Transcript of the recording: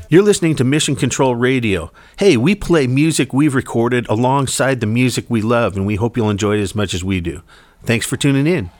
You're listening to Mission Control Radio. Hey, we play music we've recorded alongside the music we love, and we hope you'll enjoy it as much as we do. Thanks for tuning in.